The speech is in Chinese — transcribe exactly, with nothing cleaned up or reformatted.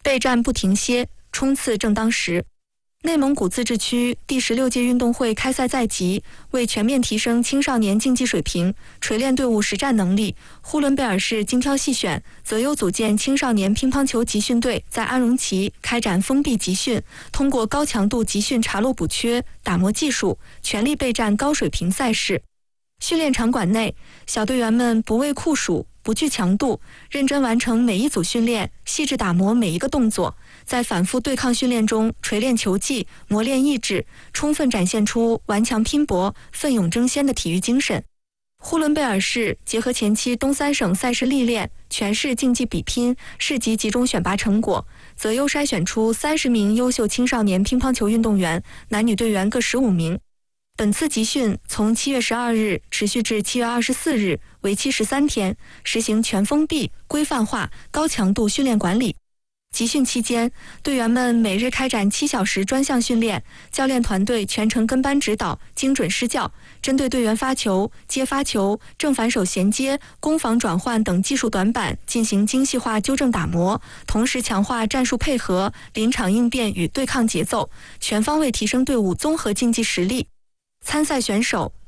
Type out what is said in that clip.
备战不停歇，冲刺正当时。内蒙古自治区第十六届运动会开赛在即，为全面提升青少年竞技水平，锤炼队伍实战能力，呼伦贝尔市精挑细选，择优组建青少年乒乓球集训队，在安荣旗开展封闭集训，通过高强度集训查漏补缺，打磨技术，全力备战高水平赛事。训练场馆内，小队员们不畏酷暑，不惧强度，认真完成每一组训练，细致打磨每一个动作，在反复对抗训练中锤炼球技，磨练意志，充分展现出顽强拼搏、奋勇争先的体育精神。呼伦贝尔市结合前期东三省赛事历练，全市竞技比拼，市级集中选拔成果，择优筛选出三十名优秀青少年乒乓球运动员，男女队员各十五名。本次集训从七月十二日持续至七月二十四日，为期十三天，实行全封闭、规范化、高强度训练管理。集训期间，队员们每日开展七小时专项训练，教练团队全程跟班指导，精准施教，针对队员发球、接发球、正反手衔接、攻防转换等技术短板进行精细化纠正打磨，同时强化战术配合、临场应变与对抗节奏，全方位提升队伍综合竞技实力。参赛选手